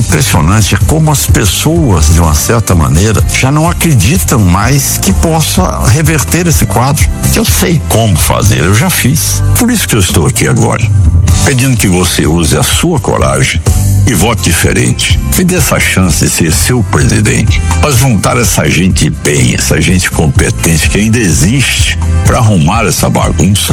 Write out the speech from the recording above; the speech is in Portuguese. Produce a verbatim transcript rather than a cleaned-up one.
impressionante como as pessoas, de uma certa maneira, já não acreditam mais que possa reverter esse quadro. Eu sei como fazer, eu já fiz. Por isso que eu estou aqui agora, pedindo que você use a sua coragem e vote diferente. Me dê essa chance de ser seu presidente. Mas juntar essa gente bem, essa gente competente que ainda existe para arrumar essa bagunça